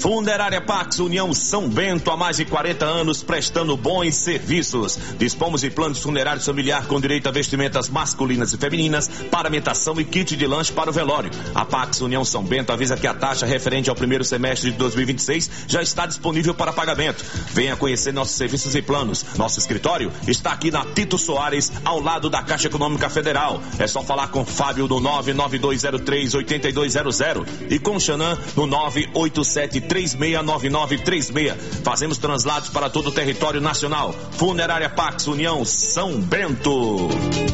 Funerária Pax União São Bento, há mais de 40 anos prestando bons serviços. Dispomos de planos funerários familiar com direito a vestimentas masculinas e femininas, paramentação e kit de lanche para o velório. A Pax União São Bento avisa que a taxa referente ao primeiro semestre de 2026 já está disponível para pagamento. Venha conhecer nossos serviços e planos. Nosso escritório está aqui na Tito Soares, ao lado da Caixa Econômica Federal. É só falar com Fábio no 99203-8200 e com Xanã no 987369936. Fazemos translados para todo o território nacional. Funerária Pax União São Bento.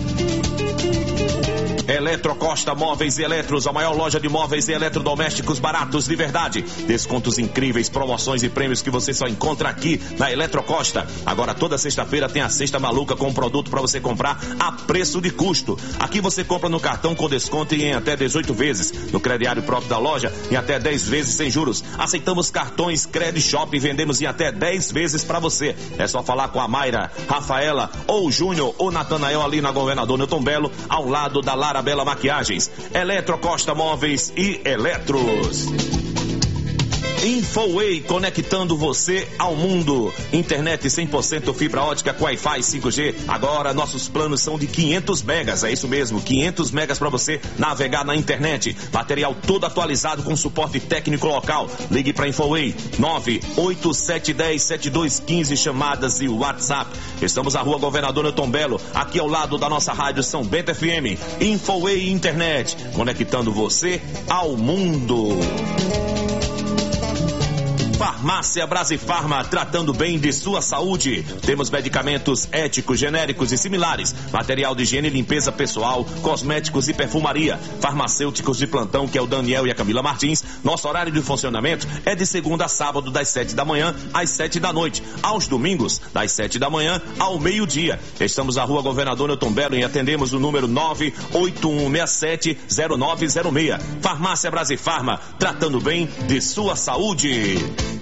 Eletrocosta Móveis e Eletros, a maior loja de móveis e eletrodomésticos baratos de verdade. Descontos incríveis, promoções e prêmios que você só encontra aqui na Eletrocosta. Agora toda sexta-feira tem a Sexta Maluca com um produto para você comprar a preço de custo. Aqui você compra no cartão com desconto e em até 18 vezes. No crediário próprio da loja, em até 10 vezes sem juros. Aceitamos cartões Credit Shop e vendemos em até 10 vezes para você. É só falar com a Mayra, Rafaela ou o Júnior ou Natanael ali na Governador Newton Belo, ao lado da Lara Bela Maquiagens. Eletrocosta Móveis e Eletros. Infoway, conectando você ao mundo. Internet 100% fibra ótica com Wi-Fi 5G. Agora nossos planos são de 500 megas. É isso mesmo, 500 megas para você navegar na internet. Material todo atualizado com suporte técnico local. Ligue para Infoway 987107215, chamadas e WhatsApp. Estamos na Rua Governador Newton Belo, aqui ao lado da nossa rádio São Bento FM. Infoway Internet, conectando você ao mundo. Farmácia Brasifarma, tratando bem de sua saúde. Temos medicamentos éticos, genéricos e similares, material de higiene e limpeza pessoal, cosméticos e perfumaria, farmacêuticos de plantão, que é o Daniel e a Camila Martins. Nosso horário de funcionamento é de segunda a sábado, das 7 da manhã às 7 da noite. Aos domingos, das 7 da manhã ao meio-dia. Estamos na Rua Governador Newton Belo e atendemos o número 981670906. Farmácia Brasifarma, tratando bem de sua saúde.